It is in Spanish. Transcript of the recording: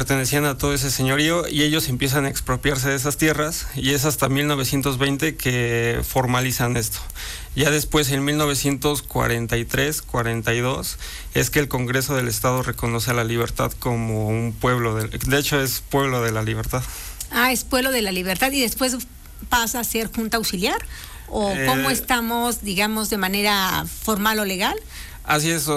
pertenecían a todo ese señorío y ellos empiezan a expropiarse de esas tierras y es hasta 1920 que formalizan esto. Ya después, en 1943-42, es que el Congreso del Estado reconoce a La Libertad como un pueblo, de hecho es pueblo de la libertad. Ah, es pueblo de la libertad y después pasa a ser junta auxiliar, o cómo estamos, digamos, de manera formal o legal. Así es.